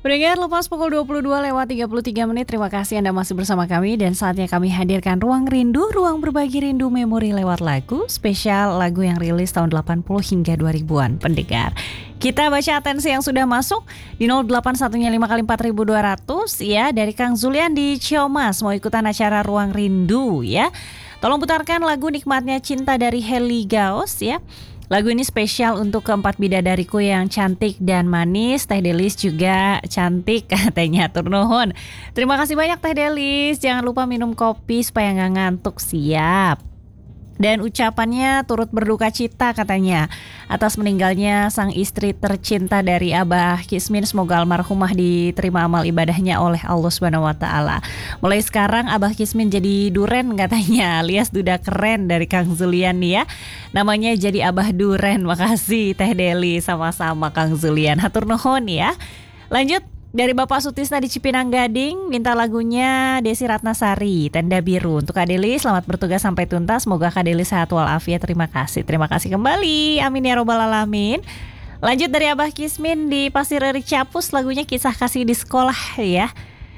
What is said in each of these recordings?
Pendengar, lepas pukul 22:33. Terima kasih Anda masih bersama kami dan saatnya kami hadirkan Ruang Rindu, ruang berbagi rindu memori lewat lagu, spesial lagu yang rilis tahun 80 hingga 2000-an. Pendengar, kita baca atensi yang sudah masuk di 081-nya 5 kali 4.200 ya, dari Kang Zulian di Ciomas, mau ikutan acara Ruang Rindu ya. Tolong putarkan lagu Nikmatnya Cinta dari Heli Gaos ya. Lagu ini spesial untuk keempat bidadariku yang cantik dan manis. Teh Delis juga cantik katanya, atur nuhun. Terima kasih banyak Teh Delis. Jangan lupa minum kopi supaya gak ngantuk, siap. Dan ucapannya turut berduka cita katanya atas meninggalnya sang istri tercinta dari Abah Kismin. Semoga almarhumah diterima amal ibadahnya oleh Allah Subhanahu wa taala. Mulai sekarang Abah Kismin jadi duren katanya, alias duda keren dari Kang Zulian nih ya. Namanya jadi Abah Duren. Makasih Teh Deli, sama-sama Kang Zulian. Hatur nuhun ya. Lanjut dari Bapak Sutisna di Cipinang Gading, minta lagunya Desi Ratnasari, Tenda Biru. Untuk Kak Deli, selamat bertugas sampai tuntas. Semoga Kak Deli sehat walafiat. Terima kasih. Terima kasih kembali. Amin ya robbal alamin. Lanjut dari Abah Kismin di Pasir Eri Capus, lagunya Kisah Kasih di Sekolah ya.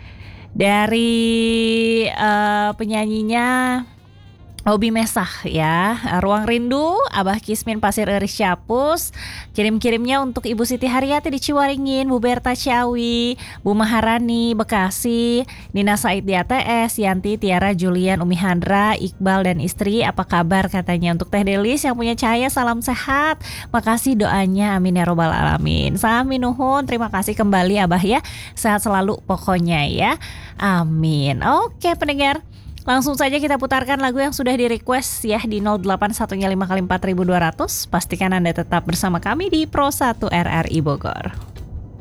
Dari penyanyinya Hobi Mesah ya. Ruang Rindu, Abah Kismin Pasir Eri Capus. Kirim-kirimnya untuk Ibu Siti Haryati di Ciwaringin, Bu Berta Ciawi, Bu Maharani Bekasi, Nina Said di ATS, Yanti, Tiara, Julian, Umi Handra, Iqbal dan istri. Apa kabar katanya. Untuk Teh Delis yang punya cahaya, salam sehat. Makasih doanya, amin ya robbal alamin. Sami nuhun, terima kasih kembali Abah ya. Sehat selalu pokoknya ya. Amin. Oke pendengar, langsung saja kita putarkan lagu yang sudah di-request ya di 081-nya 5 kali 4.200. Pastikan Anda tetap bersama kami di Pro 1 RRI Bogor.